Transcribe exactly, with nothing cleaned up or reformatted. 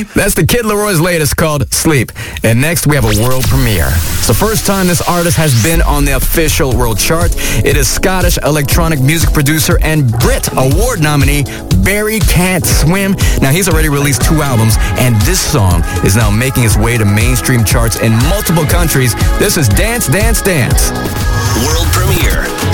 That's the Kid Leroy's latest called Sleep. And next we have a world premiere. It's the first time this artist has been on the official world chart. It is Scottish electronic music producer and Brit Award nominee Barry Can't Swim. Now he's already released two albums and this song is now making its way to mainstream charts in multiple countries. This is Dance, Dance, Dance. World premiere.